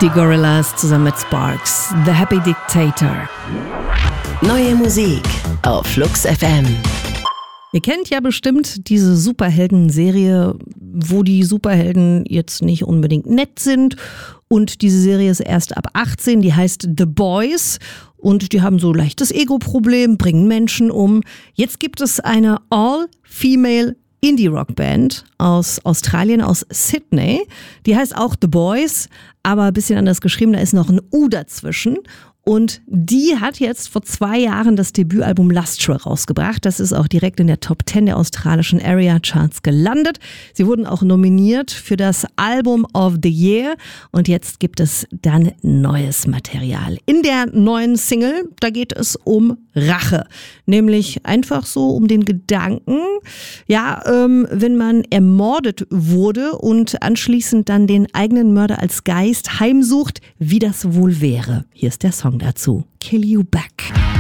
Die Gorillaz zusammen mit Sparks, The Happy Dictator. Neue Musik auf Flux FM. Ihr kennt ja bestimmt diese Superhelden-Serie, wo die Superhelden jetzt nicht unbedingt nett sind. Und diese Serie ist erst ab 18, die heißt The Boys. Und die haben so leichtes Ego-Problem, bringen Menschen um. Jetzt gibt es eine All-Female Indie-Rock-Band aus Australien, aus Sydney. Die heißt auch The Boys, aber ein bisschen anders geschrieben, da ist noch ein U dazwischen. Und die hat jetzt vor 2 Jahren das Debütalbum Lustral rausgebracht. Das ist auch direkt in der Top 10 der australischen Area Charts gelandet. Sie wurden auch nominiert für das Album of the Year. Und jetzt gibt es dann neues Material. In der neuen Single, da geht es um Rache. Nämlich einfach so um den Gedanken, wenn man ermordet wurde und anschließend dann den eigenen Mörder als Geist heimsucht, wie das wohl wäre. Hier ist der Song dazu. Kill You Back.